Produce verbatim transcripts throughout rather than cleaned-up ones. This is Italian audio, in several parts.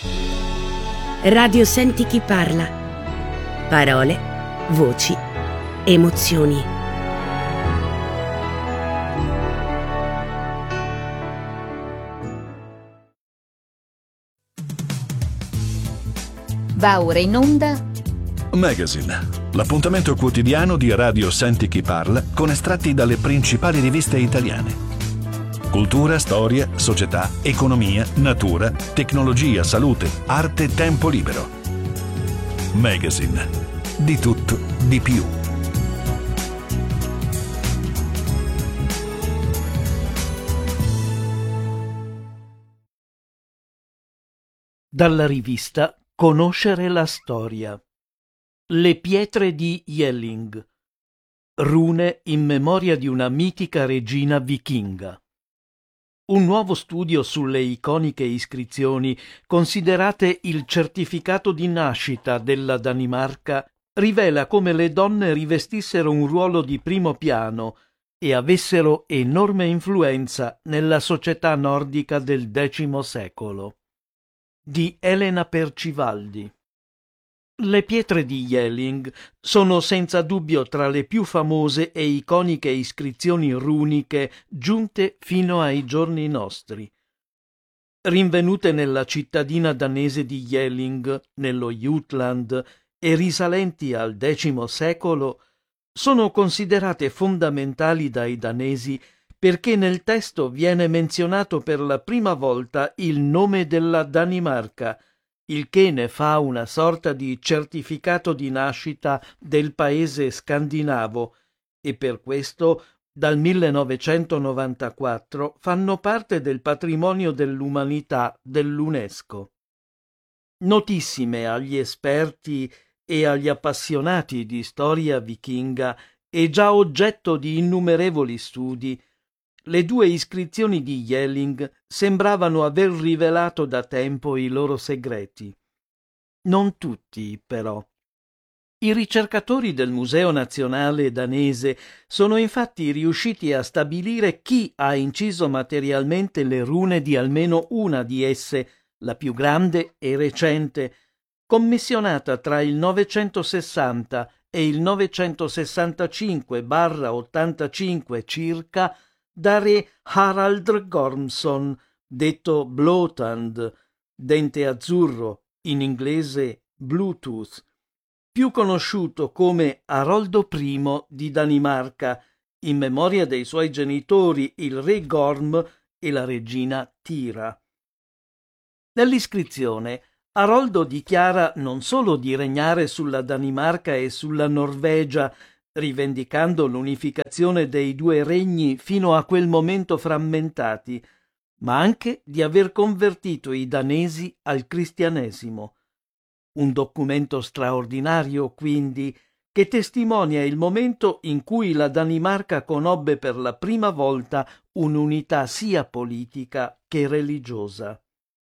Radio Senti chi parla. Parole, voci, emozioni. Va ora in onda Magazine, l'appuntamento quotidiano di Radio Senti chi parla con estratti dalle principali riviste italiane. Cultura, storia, società, economia, natura, tecnologia, salute, arte, tempo libero. Magazine, di tutto, di più. Dalla rivista Conoscere la storia. Le pietre di Jelling. Rune in memoria di una mitica regina vichinga. Un nuovo studio sulle iconiche iscrizioni, considerate il certificato di nascita della Danimarca, rivela come le donne rivestissero un ruolo di primo piano e avessero enorme influenza nella società nordica del X secolo. Di Elena Percivaldi. Le pietre di Jelling sono senza dubbio tra le più famose e iconiche iscrizioni runiche giunte fino ai giorni nostri. Rinvenute nella cittadina danese di Jelling, nello Jutland, e risalenti al X secolo, sono considerate fondamentali dai danesi perché nel testo viene menzionato per la prima volta il nome della Danimarca, il che ne fa una sorta di certificato di nascita del paese scandinavo, e per questo dal millenovecentonovantaquattro fanno parte del patrimonio dell'umanità dell'UNESCO. Notissime agli esperti e agli appassionati di storia vichinga e già oggetto di innumerevoli studi, le due iscrizioni di Jelling sembravano aver rivelato da tempo i loro segreti. Non tutti, però. I ricercatori del Museo Nazionale danese sono infatti riusciti a stabilire chi ha inciso materialmente le rune di almeno una di esse, la più grande e recente, commissionata tra il novecentosessanta e il novecentosessantacinque ottantacinque circa da re Harald Gormson, detto Blåtand, dente azzurro, in inglese Bluetooth, più conosciuto come Aroldo I di Danimarca, in memoria dei suoi genitori, il re Gorm e la regina Tira. Nell'iscrizione Aroldo dichiara non solo di regnare sulla Danimarca e sulla Norvegia, rivendicando l'unificazione dei due regni fino a quel momento frammentati, ma anche di aver convertito i danesi al cristianesimo. Un documento straordinario, quindi, che testimonia il momento in cui la Danimarca conobbe per la prima volta un'unità sia politica che religiosa.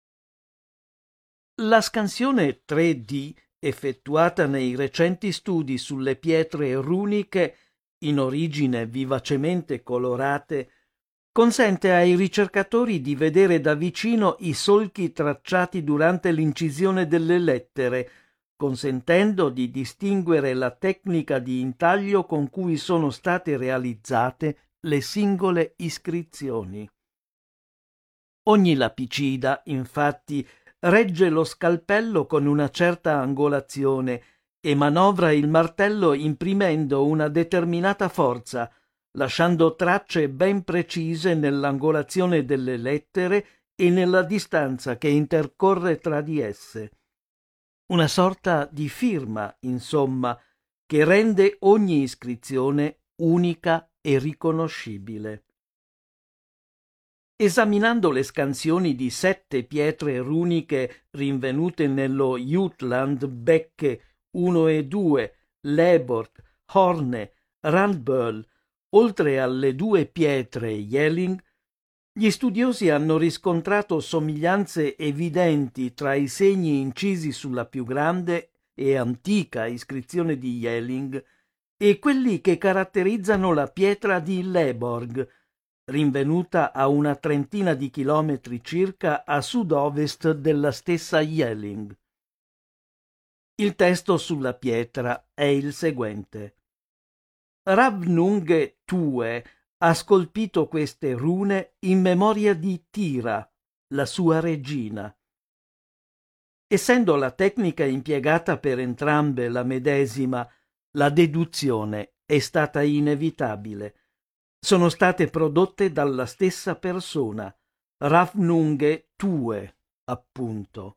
La scansione tre D effettuata nei recenti studi sulle pietre runiche, in origine vivacemente colorate, consente ai ricercatori di vedere da vicino i solchi tracciati durante l'incisione delle lettere, consentendo di distinguere la tecnica di intaglio con cui sono state realizzate le singole iscrizioni. Ogni lapicida, infatti, regge lo scalpello con una certa angolazione e manovra il martello imprimendo una determinata forza, lasciando tracce ben precise nell'angolazione delle lettere e nella distanza che intercorre tra di esse. Una sorta di firma, insomma, che rende ogni iscrizione unica e riconoscibile. Esaminando le scansioni di sette pietre runiche rinvenute nello Jutland Becche uno e due, Leborg, Horne, Randbøl, oltre alle due pietre Jelling, gli studiosi hanno riscontrato somiglianze evidenti tra i segni incisi sulla più grande e antica iscrizione di Jelling e quelli che caratterizzano la pietra di Leborg, rinvenuta a una trentina di chilometri circa a sud-ovest della stessa Jelling. Il testo sulla pietra è il seguente. Ravnunge Tue ha scolpito queste rune in memoria di Tira, la sua regina. Essendo la tecnica impiegata per entrambe la medesima, la deduzione è stata inevitabile. Sono state prodotte dalla stessa persona, Ravnunge Tue, appunto.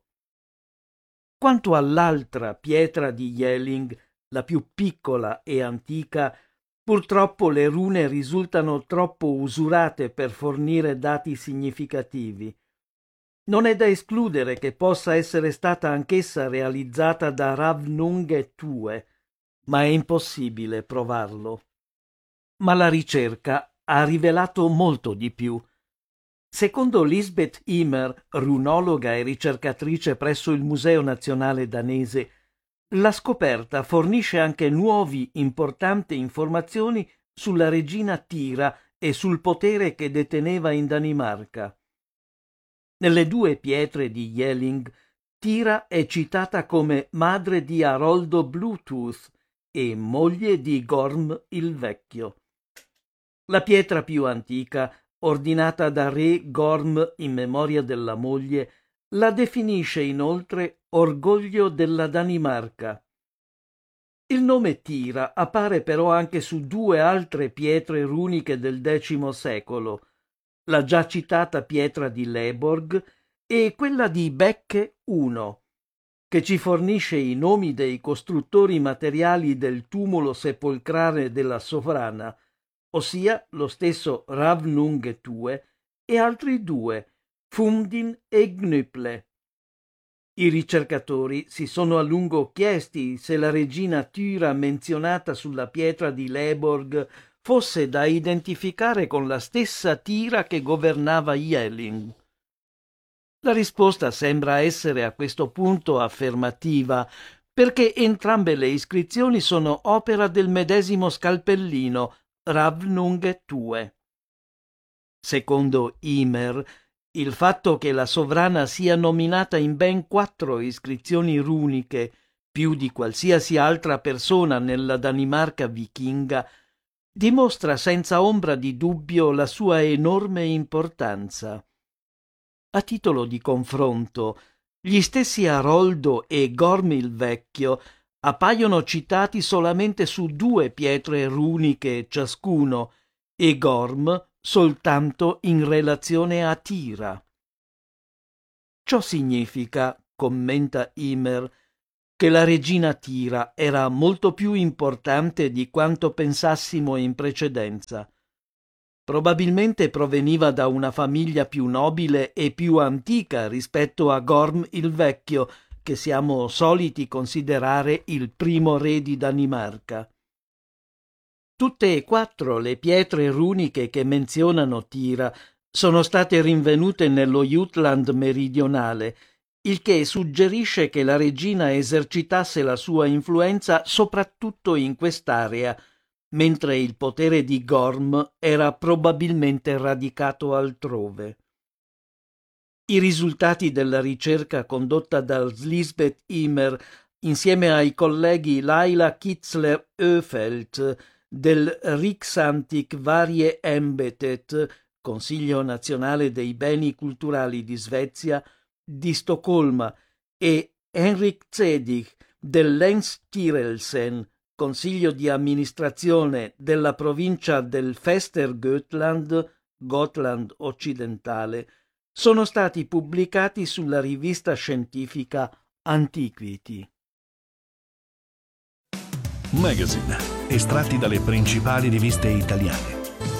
Quanto all'altra pietra di Jelling, la più piccola e antica, purtroppo le rune risultano troppo usurate per fornire dati significativi. Non è da escludere che possa essere stata anch'essa realizzata da Ravnunge Tue, ma è impossibile provarlo. Ma la ricerca ha rivelato molto di più. Secondo Lisbeth Imer, runologa e ricercatrice presso il Museo Nazionale Danese, la scoperta fornisce anche nuovi importanti informazioni sulla regina Tira e sul potere che deteneva in Danimarca. Nelle due pietre di Jelling, Tira è citata come madre di Aroldo Bluetooth e moglie di Gorm il Vecchio. La pietra più antica, ordinata da re Gorm in memoria della moglie, la definisce inoltre orgoglio della Danimarca. Il nome Tira appare però anche su due altre pietre runiche del X secolo, la già citata pietra di Leborg e quella di Becche I, che ci fornisce i nomi dei costruttori materiali del tumulo sepolcrale della sovrana, ossia lo stesso Ravnunge Tue e altri due, Fundin e Gnuple. I ricercatori si sono a lungo chiesti se la regina Thyra menzionata sulla pietra di Leborg fosse da identificare con la stessa Tira che governava Jelling. La risposta sembra essere a questo punto affermativa, perché entrambe le iscrizioni sono opera del medesimo scalpellino, Ravnunge Tue. Secondo Imer, il fatto che la sovrana sia nominata in ben quattro iscrizioni runiche, più di qualsiasi altra persona nella Danimarca vichinga, dimostra senza ombra di dubbio la sua enorme importanza. A titolo di confronto, gli stessi Aroldo e Gorm il Vecchio appaiono citati solamente su due pietre runiche ciascuno e Gorm soltanto in relazione a Tira. Ciò significa, commenta Imer, che la regina Tira era molto più importante di quanto pensassimo in precedenza. Probabilmente proveniva da una famiglia più nobile e più antica rispetto a Gorm il Vecchio, che siamo soliti considerare il primo re di Danimarca. Tutte e quattro le pietre runiche che menzionano Tira sono state rinvenute nello Jutland meridionale, il che suggerisce che la regina esercitasse la sua influenza soprattutto in quest'area, mentre il potere di Gorm era probabilmente radicato altrove. I risultati della ricerca condotta da Lisbeth Imer insieme ai colleghi Laila Kitzler-Öfeldt del Riksantikvarieämbetet, Consiglio nazionale dei beni culturali di Svezia, di Stoccolma, e Henrik Zedig del Länsstyrelsen, Consiglio di amministrazione della provincia del Västergötland, Gotland occidentale, sono stati pubblicati sulla rivista scientifica Antiquity. Magazine, estratti dalle principali riviste italiane.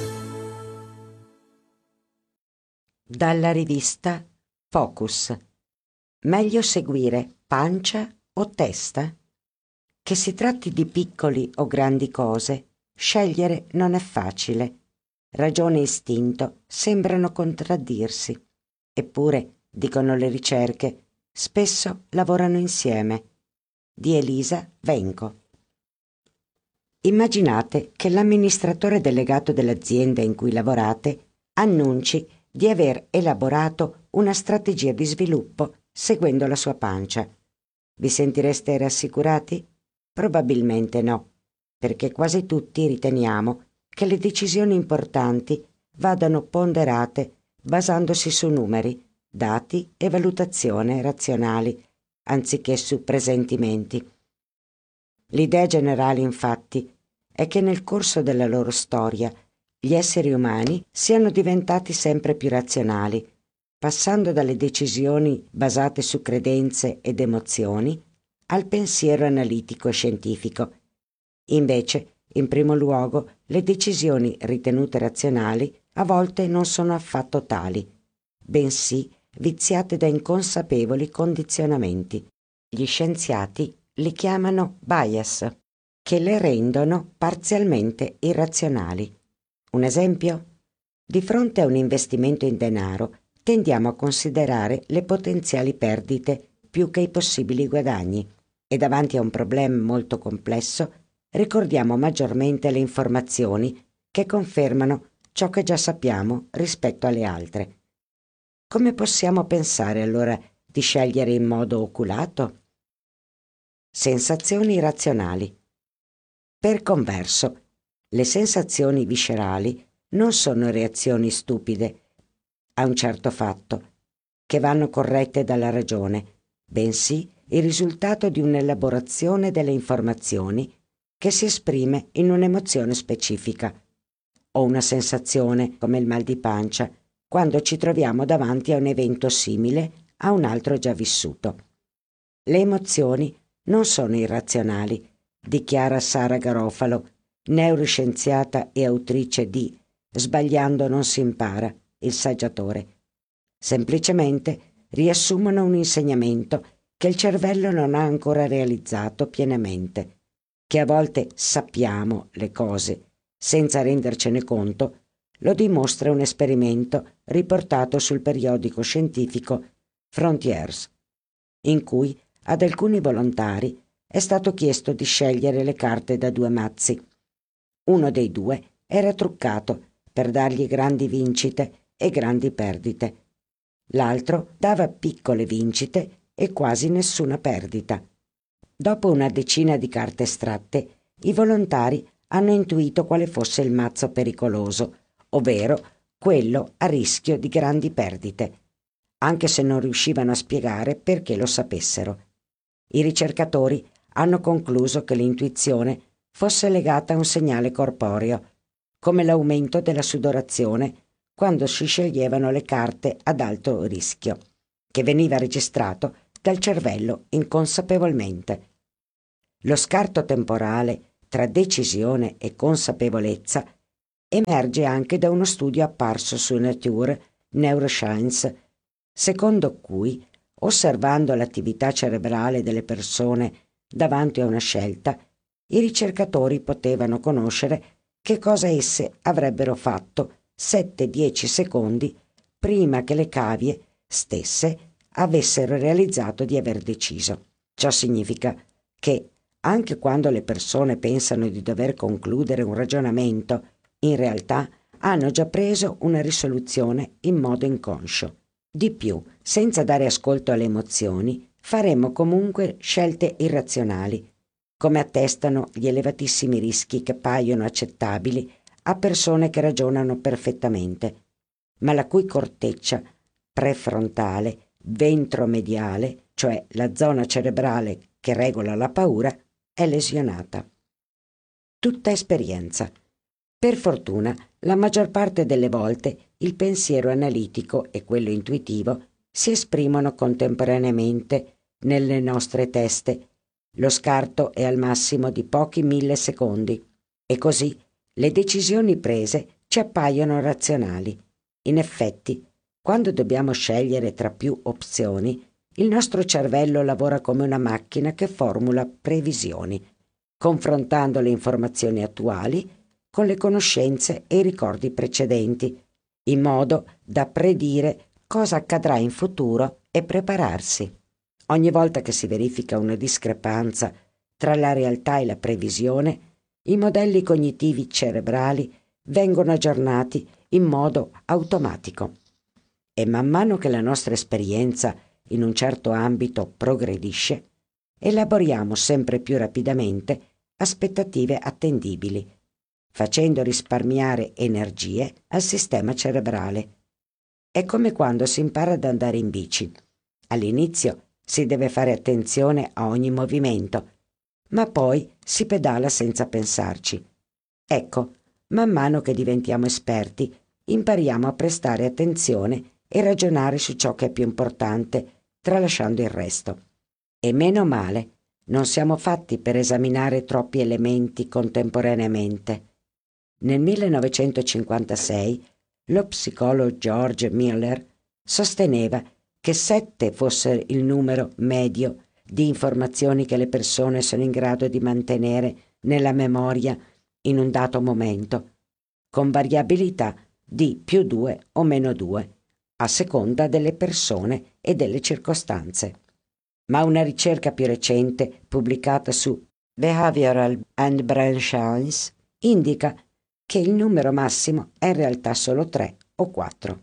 Dalla rivista Focus. Meglio seguire pancia o testa? Che si tratti di piccoli o grandi cose, scegliere non è facile. Ragione e istinto sembrano contraddirsi. Eppure, dicono le ricerche, spesso lavorano insieme. Di Elisa Venco. Immaginate che l'amministratore delegato dell'azienda in cui lavorate annunci di aver elaborato una strategia di sviluppo seguendo la sua pancia. Vi sentireste rassicurati? Probabilmente no, perché quasi tutti riteniamo che le decisioni importanti vadano ponderate basandosi su numeri, dati e valutazioni razionali, anziché su presentimenti. L'idea generale, infatti, è che nel corso della loro storia gli esseri umani siano diventati sempre più razionali, passando dalle decisioni basate su credenze ed emozioni al pensiero analitico e scientifico. Invece, in primo luogo, le decisioni ritenute razionali a volte non sono affatto tali, bensì viziate da inconsapevoli condizionamenti. Gli scienziati li chiamano bias, che le rendono parzialmente irrazionali. Un esempio? Di fronte a un investimento in denaro, tendiamo a considerare le potenziali perdite più che i possibili guadagni e davanti a un problema molto complesso ricordiamo maggiormente le informazioni che confermano ciò che già sappiamo rispetto alle altre. Come possiamo pensare allora di scegliere in modo oculato? Sensazioni razionali. Per converso, le sensazioni viscerali non sono reazioni stupide a un certo fatto, che vanno corrette dalla ragione, bensì il risultato di un'elaborazione delle informazioni che si esprime in un'emozione specifica, o una sensazione come il mal di pancia, quando ci troviamo davanti a un evento simile a un altro già vissuto. Le emozioni non sono irrazionali, dichiara Sara Garofalo, neuroscienziata e autrice di Sbagliando non si impara, il saggiatore. Semplicemente riassumono un insegnamento che il cervello non ha ancora realizzato pienamente, che a volte sappiamo le cose senza rendercene conto. Lo dimostra un esperimento riportato sul periodico scientifico Frontiers, in cui ad alcuni volontari è stato chiesto di scegliere le carte da due mazzi. Uno dei due era truccato per dargli grandi vincite e grandi perdite. L'altro dava piccole vincite e quasi nessuna perdita. Dopo una decina di carte estratte, i volontari hanno intuito quale fosse il mazzo pericoloso, ovvero quello a rischio di grandi perdite, anche se non riuscivano a spiegare perché lo sapessero. I ricercatori hanno concluso che l'intuizione fosse legata a un segnale corporeo, come l'aumento della sudorazione quando si sceglievano le carte ad alto rischio, che veniva registrato dal cervello inconsapevolmente. Lo scarto temporale tra decisione e consapevolezza emerge anche da uno studio apparso su Nature Neuroscience, secondo cui, osservando l'attività cerebrale delle persone davanti a una scelta, i ricercatori potevano conoscere che cosa esse avrebbero fatto sette dieci secondi prima che le cavie stesse avessero realizzato di aver deciso. Ciò significa che, anche quando le persone pensano di dover concludere un ragionamento, in realtà hanno già preso una risoluzione in modo inconscio. Di più, senza dare ascolto alle emozioni, faremo comunque scelte irrazionali, come attestano gli elevatissimi rischi che paiono accettabili a persone che ragionano perfettamente, ma la cui corteccia prefrontale, ventromediale, cioè la zona cerebrale che regola la paura, è lesionata. Tutta esperienza. Per fortuna, la maggior parte delle volte il pensiero analitico e quello intuitivo si esprimono contemporaneamente nelle nostre teste. Lo scarto è al massimo di pochi millisecondi e così le decisioni prese ci appaiono razionali. In effetti, quando dobbiamo scegliere tra più opzioni, il nostro cervello lavora come una macchina che formula previsioni, confrontando le informazioni attuali con le conoscenze e i ricordi precedenti, in modo da predire cosa accadrà in futuro e prepararsi. Ogni volta che si verifica una discrepanza tra la realtà e la previsione, i modelli cognitivi cerebrali vengono aggiornati in modo automatico. E man mano che la nostra esperienza in un certo ambito progredisce, elaboriamo sempre più rapidamente aspettative attendibili, facendo risparmiare energie al sistema cerebrale. È come quando si impara ad andare in bici. All'inizio si deve fare attenzione a ogni movimento, ma poi si pedala senza pensarci. Ecco, man mano che diventiamo esperti, impariamo a prestare attenzione e ragionare su ciò che è più importante, tralasciando il resto. E meno male, non siamo fatti per esaminare troppi elementi contemporaneamente. Nel millenovecentocinquantasei lo psicologo George Miller sosteneva che sette fosse il numero medio di informazioni che le persone sono in grado di mantenere nella memoria in un dato momento, con variabilità di più due o meno due, a seconda delle persone e delle circostanze. Ma una ricerca più recente, pubblicata su Behavioral and Brain Science, indica che il numero massimo è in realtà solo tre o quattro.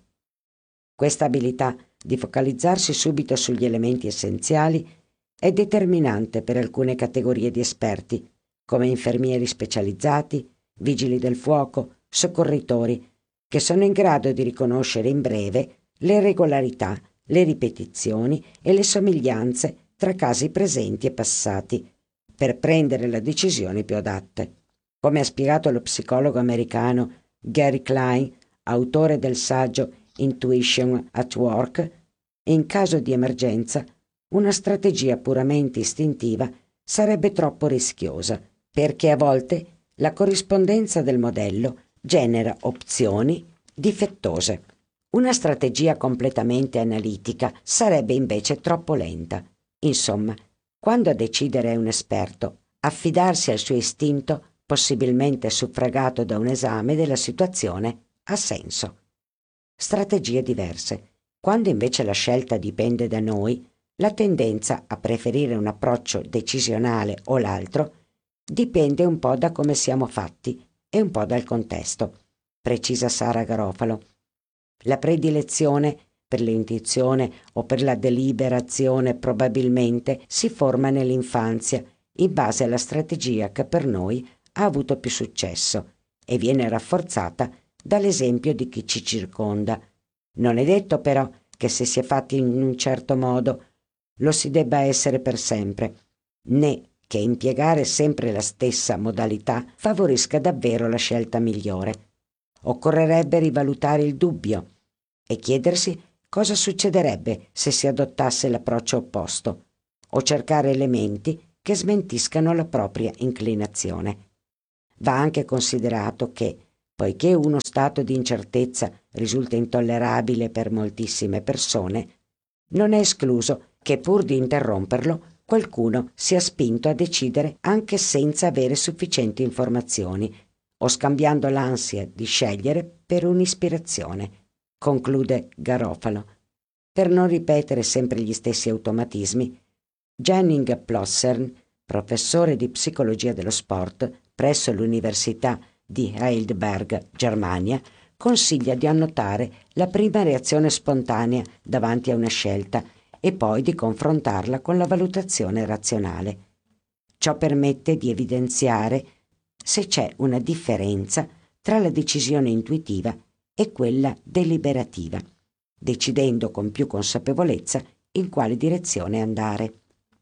Questa abilità di focalizzarsi subito sugli elementi essenziali è determinante per alcune categorie di esperti, come infermieri specializzati, vigili del fuoco, soccorritori, che sono in grado di riconoscere in breve le regolarità, le ripetizioni e le somiglianze tra casi presenti e passati, per prendere le decisioni più adatte. Come ha spiegato lo psicologo americano Gary Klein, autore del saggio Intuition at Work, in caso di emergenza, una strategia puramente istintiva sarebbe troppo rischiosa, perché a volte la corrispondenza del modello genera opzioni difettose. Una strategia completamente analitica sarebbe invece troppo lenta. Insomma, quando a decidere è un esperto, affidarsi al suo istinto, possibilmente suffragato da un esame della situazione, ha senso. Strategie diverse. Quando invece la scelta dipende da noi, la tendenza a preferire un approccio decisionale o l'altro dipende un po' da come siamo fatti e un po' dal contesto, precisa Sara Garofalo. La predilezione per l'intuizione o per la deliberazione probabilmente si forma nell'infanzia in base alla strategia che per noi ha avuto più successo e viene rafforzata dall'esempio di chi ci circonda. Non è detto però che se si è fatti in un certo modo lo si debba essere per sempre, né che impiegare sempre la stessa modalità favorisca davvero la scelta migliore. Occorrerebbe rivalutare il dubbio e chiedersi cosa succederebbe se si adottasse l'approccio opposto, o cercare elementi che smentiscano la propria inclinazione. Va anche considerato che, poiché uno stato di incertezza risulta intollerabile per moltissime persone, non è escluso che pur di interromperlo qualcuno sia spinto a decidere anche senza avere sufficienti informazioni o scambiando l'ansia di scegliere per un'ispirazione, conclude Garofalo. Per non ripetere sempre gli stessi automatismi, Henning Plossern, professore di psicologia dello sport presso l'Università di Heidelberg, Germania, consiglia di annotare la prima reazione spontanea davanti a una scelta e poi di confrontarla con la valutazione razionale. Ciò permette di evidenziare se c'è una differenza tra la decisione intuitiva e quella deliberativa, decidendo con più consapevolezza in quale direzione andare.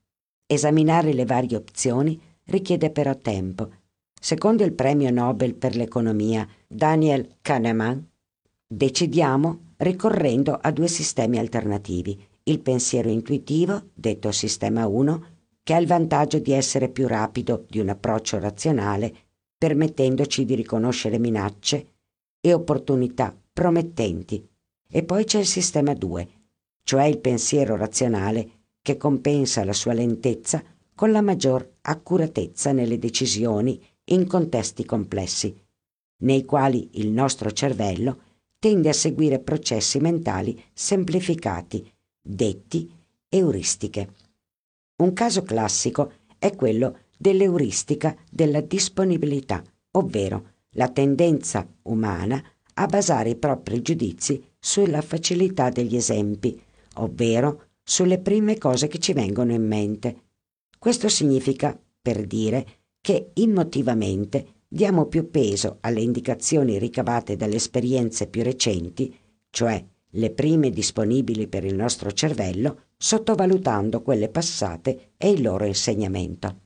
Esaminare le varie opzioni richiede però tempo. Secondo il premio Nobel per l'economia Daniel Kahneman, decidiamo ricorrendo a due sistemi alternativi: il pensiero intuitivo, detto sistema uno, che ha il vantaggio di essere più rapido di un approccio razionale, permettendoci di riconoscere minacce e opportunità promettenti. E poi c'è il sistema due, cioè il pensiero razionale che compensa la sua lentezza con la maggior accuratezza nelle decisioni in contesti complessi, nei quali il nostro cervello tende a seguire processi mentali semplificati, detti euristiche. Un caso classico è quello dell'euristica della disponibilità, ovvero la tendenza umana a basare i propri giudizi sulla facilità degli esempi, ovvero sulle prime cose che ci vengono in mente. Questo significa, per dire, che emotivamente diamo più peso alle indicazioni ricavate dalle esperienze più recenti, cioè le prime disponibili per il nostro cervello, sottovalutando quelle passate e il loro insegnamento.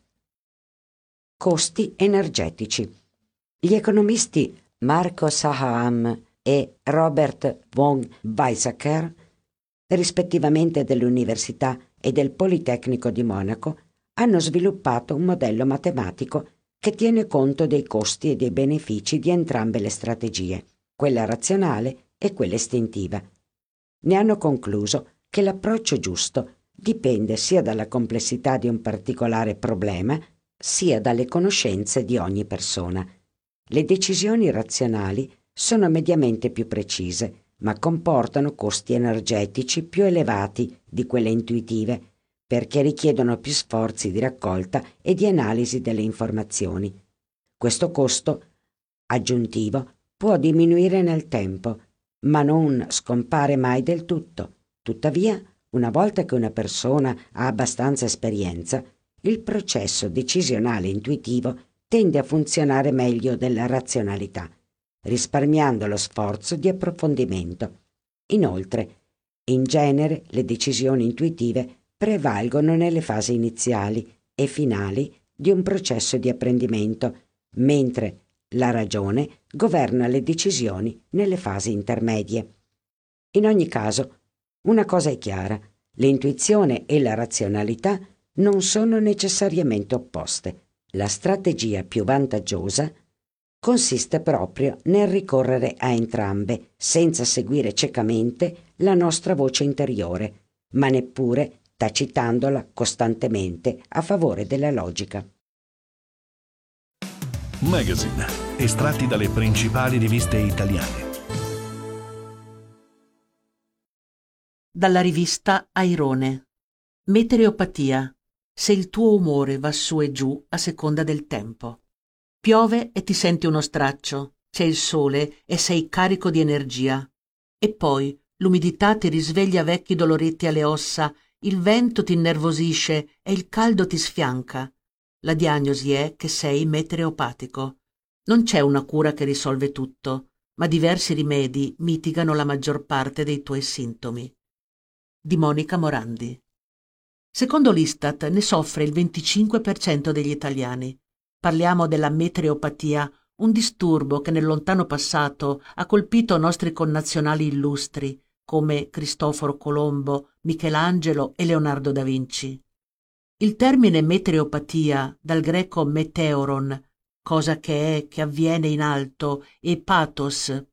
Costi energetici. Gli economisti Marco Saham e Robert von Weizsäcker, rispettivamente dell'Università e del Politecnico di Monaco, hanno sviluppato un modello matematico che tiene conto dei costi e dei benefici di entrambe le strategie, quella razionale e quella istintiva. Ne hanno concluso che l'approccio giusto dipende sia dalla complessità di un particolare problema, sia dalle conoscenze di ogni persona. Le decisioni razionali sono mediamente più precise, ma comportano costi energetici più elevati di quelle intuitive, perché richiedono più sforzi di raccolta e di analisi delle informazioni. Questo costo aggiuntivo può diminuire nel tempo, ma non scompare mai del tutto. Tuttavia, una volta che una persona ha abbastanza esperienza, il processo decisionale intuitivo tende a funzionare meglio della razionalità, risparmiando lo sforzo di approfondimento. Inoltre, in genere le decisioni intuitive prevalgono nelle fasi iniziali e finali di un processo di apprendimento, mentre la ragione governa le decisioni nelle fasi intermedie. In ogni caso, una cosa è chiara: l'intuizione e la razionalità non sono necessariamente opposte. La strategia più vantaggiosa consiste proprio nel ricorrere a entrambe, senza seguire ciecamente la nostra voce interiore, ma neppure tacitandola costantemente a favore della logica. Magazine, estratti dalle principali riviste italiane. Dalla rivista Airone. Metereopatia. Se il tuo umore va su e giù a seconda del tempo. Piove e ti senti uno straccio, c'è il sole e sei carico di energia. E poi l'umidità ti risveglia vecchi doloretti alle ossa, il vento ti innervosisce e il caldo ti sfianca. La diagnosi è che sei metereopatico. Non c'è una cura che risolve tutto, ma diversi rimedi mitigano la maggior parte dei tuoi sintomi. Di Monica Morandi. Secondo l'Istat ne soffre il venticinque per cento degli italiani. Parliamo della metereopatia, un disturbo che nel lontano passato ha colpito nostri connazionali illustri come Cristoforo Colombo, Michelangelo e Leonardo da Vinci. Il termine metereopatia, dal greco meteoron, cosa che è, che avviene in alto, e pathos,